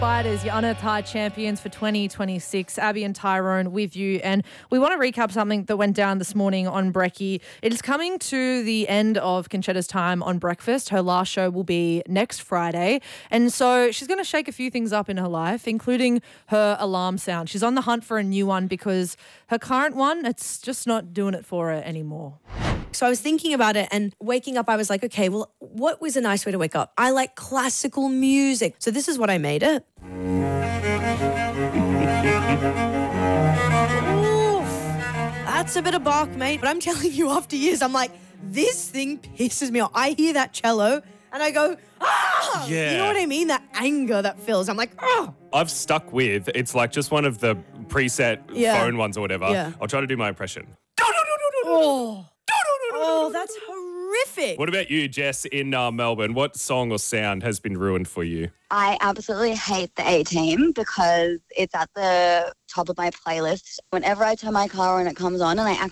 Spiders, your unearthed high champions for 2026. Abby and Tyrone with you. And we want to recap something that went down this morning on Brekkie. It is coming to the end of Conchetta's time on Breakfast. Her last show will be next Friday. And so she's going to shake a few things up in her life, including her alarm sound. She's on the hunt for a new one because her current one, it's just not doing it for her anymore. So I was thinking about it, and waking up, I was like, okay, well, what was a nice way to wake up? I like classical music. So this is what I made it. Oof, that's a bit of bark, mate. But I'm telling you, after years, I'm like, this thing pisses me off. I hear that cello and I go, ah! Yeah. You know what I mean? That anger that fills. I'm like, ah! I've stuck with, it's like just one of the preset phone ones or whatever. Yeah. I'll try to do my impression. Oh, that's horrific. What about you, Jess, in Melbourne? What song or sound has been ruined for you? I absolutely hate the A-Team because it's at the top of my playlist. Whenever I turn my car on, it comes on and I